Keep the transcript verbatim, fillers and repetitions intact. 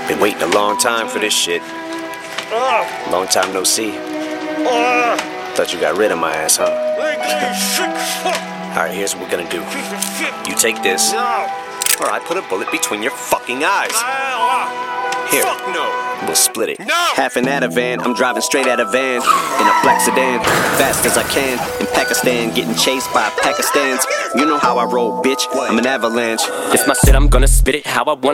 Been waiting a long time for this shit. Long time no see. Thought you got rid of my ass, huh? Alright, here's what we're gonna do. You take this, or I put a bullet between your fucking eyes. Here, fuck no. We'll split it. No! Half an Ativan, I'm driving straight out of van in a black sedan, fast as I can. In Pakistan, getting chased by Pakistans. You know how I roll, bitch. I'm an avalanche. It's my shit, I'm gonna spit it how I want.